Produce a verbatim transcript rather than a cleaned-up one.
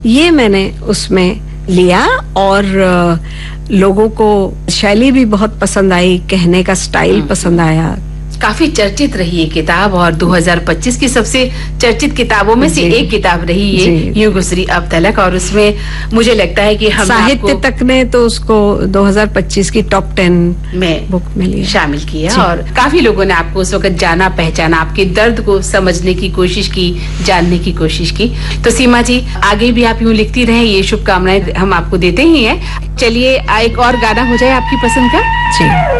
ये मैंने उसमें लिया और लोगों को शैली भी बहुत पसंद आई, कहने का स्टाइल पसंद आया। काफी चर्चित रही ये किताब और दो हज़ार पच्चीस की सबसे चर्चित किताबों में से एक किताब रही ये, यूं गुजरी अब तलक। और उसमें मुझे लगता है कि हम साहित्य तक ने तो उसको दो हज़ार पच्चीस की टॉप टेन में बुक में लिया, शामिल किया। और काफी लोगों ने आपको उस वक्त जाना, पहचाना, आपके दर्द को समझने की कोशिश की, जानने की कोशिश की। तो सीमा जी, आगे भी आप यूं लिखती रहे, ये शुभकामनाएं हम आपको देते ही हैं। चलिए एक और गाना हो जाए आपकी पसंद का। जी।